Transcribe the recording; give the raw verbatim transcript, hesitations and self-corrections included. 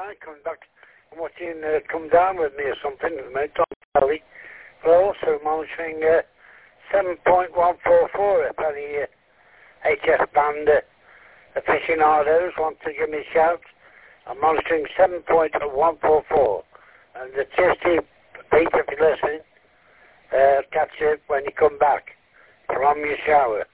tonight, coming back and watching uh, Come Down With Me or something with me, Tom Kelly. But also monitoring uh, seven point one four four if any uh, H F band uh, aficionados want to give me a shout. I'm monitoring seven point one four four. And the Tuesday, Pete, if you're listening, uh, catch it when you come back from your shower.